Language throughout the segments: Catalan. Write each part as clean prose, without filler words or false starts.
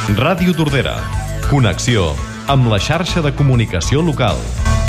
Ràdio Tordera. Connexió amb la xarxa de comunicació local.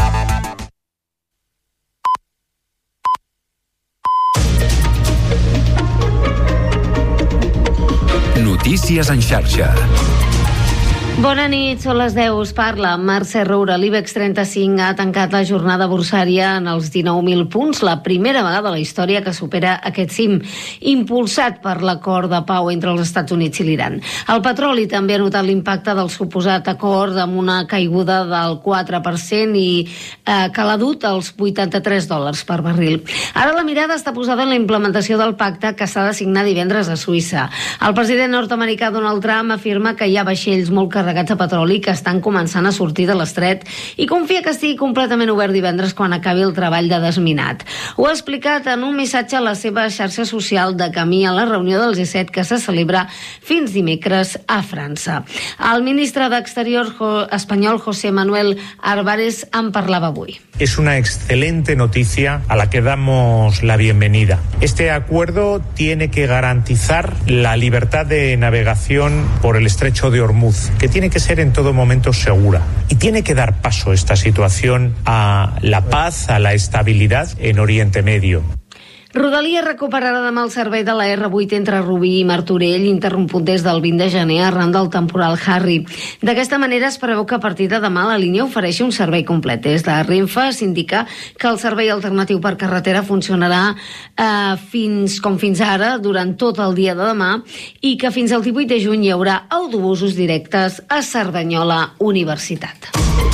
Notícies en xarxa. Bona nit, són les 10, us parla Mercè Roura. L'IBEX 35 ha tancat la jornada borsària en els 19.000 punts, la primera vegada a la història que supera aquest cim, impulsat per l'acord de pau entre els Estats Units i l'Iran. El petroli també ha notat l'impacte del suposat acord amb una caiguda del 4% i que l'ha dut als $83 per barril. Ara la mirada està posada en la implementació del pacte que s'ha de signar divendres a Suïssa. El president nord-americà Donald Trump afirma que hi ha vaixells molt carregats de petroli que estan començant a sortir de l'estret i confia que estigui completament obert divendres quan acabi el treball de desminat. Ho ha explicat en un missatge a la seva xarxa social de camí a la reunió del G7 que se celebra fins dimecres a França. El ministre d'Exterior espanyol José Manuel Álvarez en parlava avui. Es una excelente noticia a la que damos la bienvenida. Este acuerdo tiene que garantizar la libertad de navegación por el estrecho de Hormuz, que tiene que ser en todo momento segura. Y tiene que dar paso esta situación a la paz, a la estabilidad en Oriente Medio. Rodalies recuperarà demà el servei de la R8 entre Rubí i Martorell, interromput des del 20 de gener arran del temporal Harry. D'aquesta manera es preveu que a partir de demà la línia ofereixi un servei complet. Des de Renfe s'indica que el servei alternatiu per carretera funcionarà fins ara, durant tot el dia de demà, i que fins al 18 de juny hi haurà autobusos directes a Cerdanyola Universitat.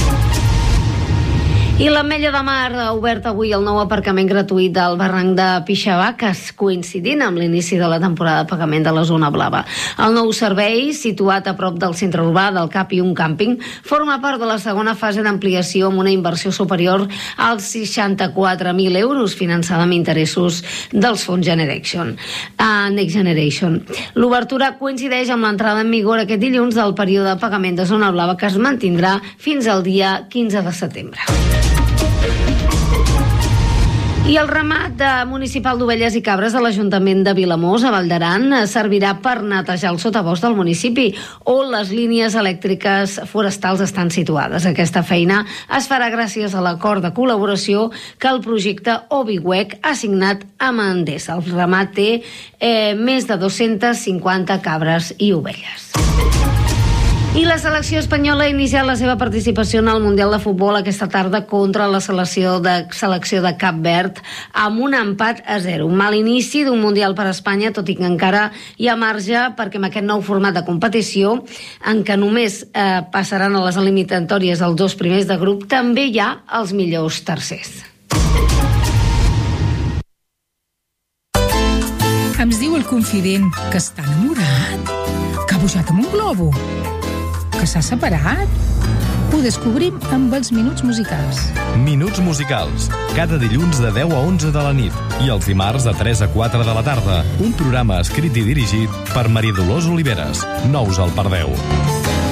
I l'Ametlla de Mar ha obert avui el nou aparcament gratuït del barranc de Pixavaques, coincidint amb l'inici de la temporada de pagament de la zona blava. El nou servei, situat a prop del centre urbà del CAP i un càmping, forma part de la segona fase d'ampliació amb una inversió superior als 64.000 euros, finançada amb interessos dels fons Next Generation. L'obertura coincideix amb l'entrada en vigor aquest dilluns del període de pagament de zona blava, que es mantindrà fins al dia 15 de setembre. I el ramat municipal d'ovelles i cabres de l'Ajuntament de Vilamòs, a Vall d'Aran, servirà per netejar el sotabosc del municipi, on les línies elèctriques forestals estan situades. Aquesta feina es farà gràcies a l'acord de col·laboració que el projecte OBIWEC ha signat amb Endesa. El ramat té més de 250 cabres i ovelles. I la selecció espanyola ha iniciat la seva participació en el Mundial de Futbol aquesta tarda contra la selecció de Cap Verd amb un empat a 0. Un mal inici d'un Mundial per a Espanya, tot i que encara hi ha marge perquè amb aquest nou format de competició, en què només passaran a les eliminatòries els dos primers de grup, també hi ha els millors tercers. Ens diu el confident que està enamorat, que ha pujat amb un globo, que s'ha separat. Ho descobrim amb els Minuts Musicals. Minuts Musicals, cada dilluns de 10 a 11 de la nit i els dimarts de 3 a 4 de la tarda. Un programa escrit i dirigit per Maria Dolors Oliveres. No us el perdeu.